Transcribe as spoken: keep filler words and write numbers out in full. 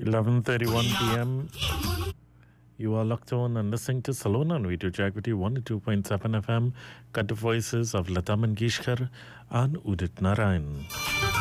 eleven thirty-one p.m. You are locked on and listening to Salon on Radio Jagrati one oh two point seven F M. Cut the voices of Lata Mangeshkar and Udit Narayan.